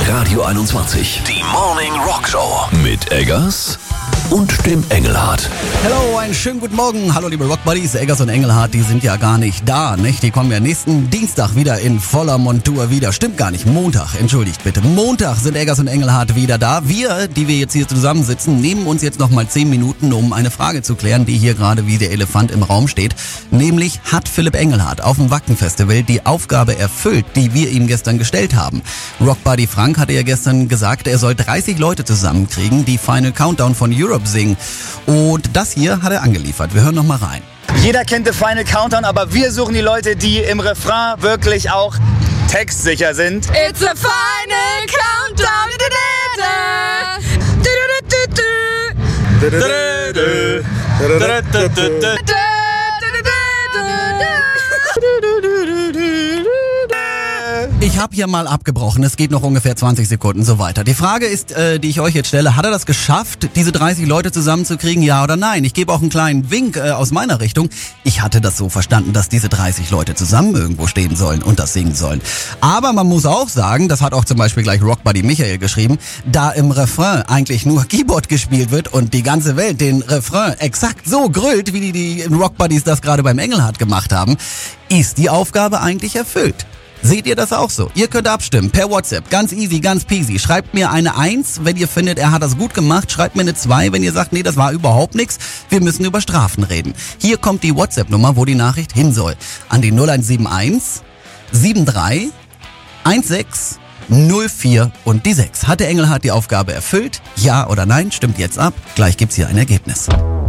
Radio 21. Die Morning Rock Show. Mit Eggers und dem Engelhardt. Hallo, einen schönen guten Morgen. Hallo liebe Rockbuddies, Eggers und Engelhardt, die sind ja gar nicht da, nicht? Die kommen ja nächsten Dienstag wieder in voller Montur wieder. Stimmt gar nicht, Montag, entschuldigt bitte. Montag sind Eggers und Engelhardt wieder da. Wir, die wir jetzt hier zusammensitzen, nehmen uns jetzt nochmal 10 Minuten, um eine Frage zu klären, die hier gerade wie der Elefant im Raum steht. Nämlich, hat Philipp Engelhardt auf dem Wacken-Festival die Aufgabe erfüllt, die wir ihm gestern gestellt haben? Rockbuddy Frank hatte ja gestern gesagt, er soll 30 Leute zusammenkriegen, die Final Countdown von Europe singen. Und das hier hat er angeliefert. Wir hören noch mal rein. Jeder kennt The Final Countdown, aber wir suchen die Leute, die im Refrain wirklich auch textsicher sind. It's a final countdown. Ich habe hier mal abgebrochen, es geht noch ungefähr 20 Sekunden so weiter. Die Frage ist, die ich euch jetzt stelle, hat er das geschafft, diese 30 Leute zusammenzukriegen, ja oder nein? Ich gebe auch einen kleinen Wink aus meiner Richtung. Ich hatte das so verstanden, dass diese 30 Leute zusammen irgendwo stehen sollen und das singen sollen. Aber man muss auch sagen, das hat auch zum Beispiel gleich Rockbuddy Michael geschrieben, da im Refrain eigentlich nur Keyboard gespielt wird und die ganze Welt den Refrain exakt so grölt, wie die Rockbuddies das gerade beim Engelhardt gemacht haben, ist die Aufgabe eigentlich erfüllt. Seht ihr das auch so? Ihr könnt abstimmen per WhatsApp. Ganz easy, ganz peasy. Schreibt mir eine 1, wenn ihr findet, er hat das gut gemacht. Schreibt mir eine 2, wenn ihr sagt, nee, das war überhaupt nichts. Wir müssen über Strafen reden. Hier kommt die WhatsApp-Nummer, wo die Nachricht hin soll. An die 0171 73 16 04 und die 6. Hat der Engelhardt die Aufgabe erfüllt? Ja oder nein? Stimmt jetzt ab. Gleich gibt's hier ein Ergebnis.